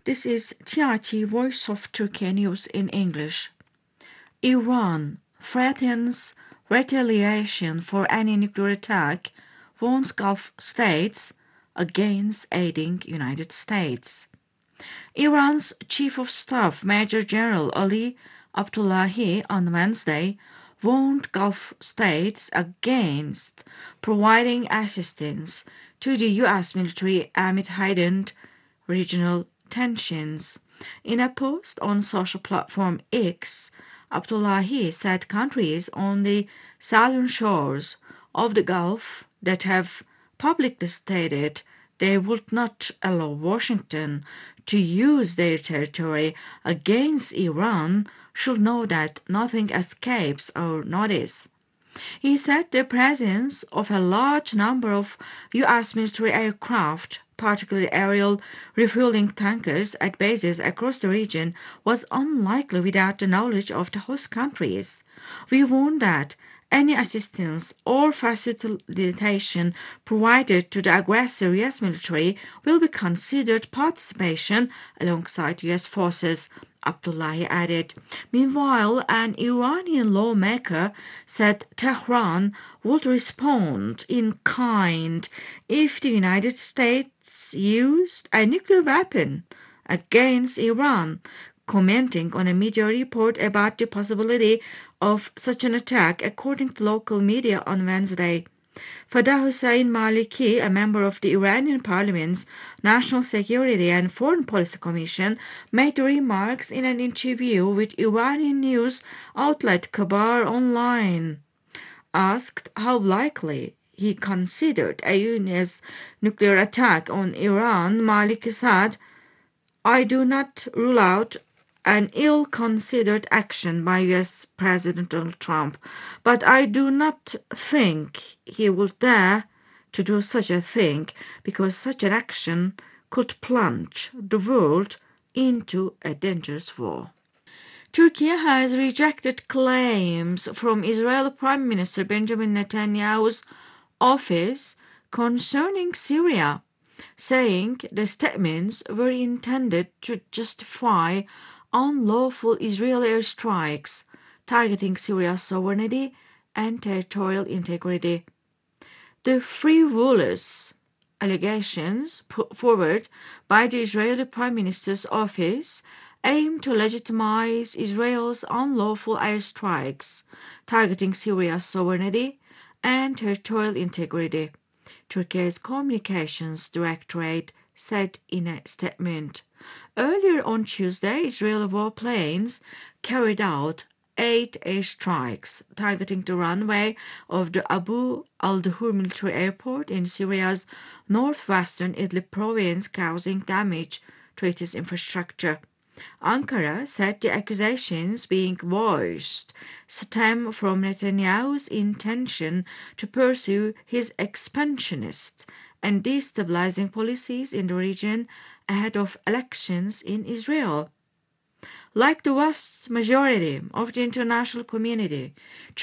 This is TRT Voice of Turkey News in English. Iran threatens retaliation for any nuclear attack, warns Gulf states against aiding United States. Iran's Chief of Staff Major General Ali Abdullahi on Wednesday warned Gulf states against providing assistance to the U.S. military amid heightened regional tensions. In a post on social platform X, Abdullahi said countries on the southern shores of the Gulf that have publicly stated they would not allow Washington to use their territory against Iran should know that nothing escapes our notice. He said the presence of a large number of U.S. military aircraft, particularly aerial refueling tankers, at bases across the region was unlikely without the knowledge of the host countries. We warn that any assistance or facilitation provided to the aggressor U.S. military will be considered participation alongside U.S. forces, Abdullahi added. Meanwhile, an Iranian lawmaker said Tehran would respond in kind if the United States used a nuclear weapon against Iran, commenting on a media report about the possibility of such an attack, according to local media on Wednesday. Fadah Hussein Maliki, a member of the Iranian parliament's National Security and Foreign Policy Commission, made the remarks in an interview with Iranian news outlet Khabar Online. Asked how likely he considered a U.S. nuclear attack on Iran, Maliki said, "I do not rule out an ill-considered action by U.S. President Donald Trump, but I do not think he would dare to do such a thing because such an action could plunge the world into a dangerous war." Turkey has rejected claims from Israeli Prime Minister Benjamin Netanyahu's office concerning Syria, saying the statements were intended to justify unlawful Israeli airstrikes targeting Syria's sovereignty and territorial integrity. The frivolous allegations put forward by the Israeli Prime Minister's office aim to legitimize Israel's unlawful airstrikes targeting Syria's sovereignty and territorial integrity, Turkey's Communications Directorate said in a statement. Earlier on Tuesday, Israeli warplanes carried out 8 airstrikes targeting the runway of the Abu al-Duhur military airport in Syria's northwestern Idlib province, causing damage to its infrastructure. Ankara said the accusations being voiced stem from Netanyahu's intention to pursue his expansionist and destabilizing policies in the region ahead of elections in Israel. Like the vast majority of the international community,